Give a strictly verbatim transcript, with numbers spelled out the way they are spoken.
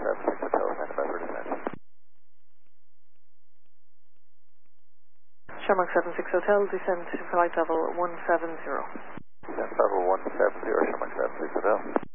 seven six Hotel, stand by for descent. Shamrock seven six Hotel, descend to flight level one seven zero. Descent level one seven zero, Shamrock seven six Hotel.